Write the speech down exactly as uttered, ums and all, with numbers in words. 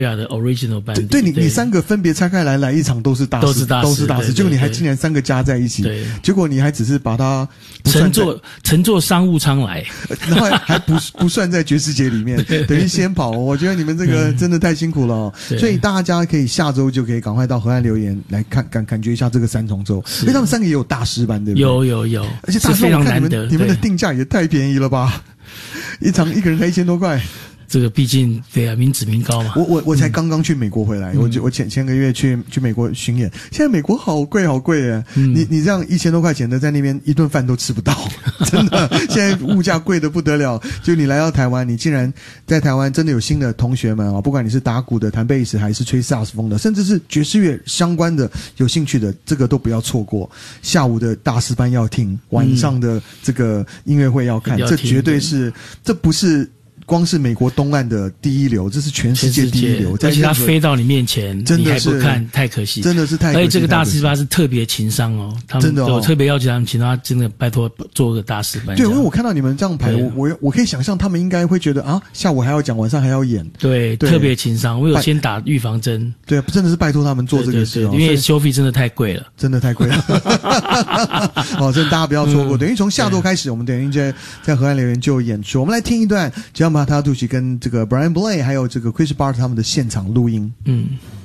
的 original 班底。 对，对你你三个分别拆开来来一场都是大师， 都是大师， 都是大师。结果你还竟然三个加在一起， 对， 结果你还只是把它乘坐乘坐商务舱来， 然后还不不算在爵士节里面，等于先跑。我觉得你们这个真的太辛苦了、哦，所以大家可以下周就可以赶快到河岸留言来看感感觉一下这个三重奏，因为他们三个也有大师班，对不对？ 有有有， 而且大师我看你们你们的定价也太便宜了吧，一场一个人才一千多块。 这个毕竟对啊，民脂民膏嘛。 我我我才刚刚去美国回来，嗯、我就我前前个月去去美国巡演，现在美国好贵好贵耶！嗯、你你这样一千多块钱的在那边一顿饭都吃不到，真的，现在物价贵的不得了。就你来到台湾，你竟然在台湾真的有新的同学们啊，不管你是打鼓的、弹贝斯还是吹萨克斯风的，甚至是爵士乐相关的有兴趣的，这个都不要错过。下午的大师班要听，晚上的这个音乐会要看，嗯、这绝对是，这不是。光是美国东岸的第一流，这是全世界第一流， 而且他飞到你面前， 真的是你还不看，太可惜， 真的是太可惜。 而且这个大师班是特别情商哦，他们真的、哦、 我特别要求他们，请他真的拜托做个大师班。 对，因为我看到你们这样排，我我我可以想象他们应该会觉得啊，下午还要讲，晚上还要演， 对，对特别情商。我有先打预防针， 对，真的是拜托他们做这个事、哦， 对对对，因为收费真的太贵了， 真的太贵了。哦，这大家不要错过。嗯、等于从下周开始，我们等于在在河岸留言就有演出，我们来听一段 Giambattista 跟这个 Brian Blade 还有这个 Chris Barnes 他们的现场录音。 嗯。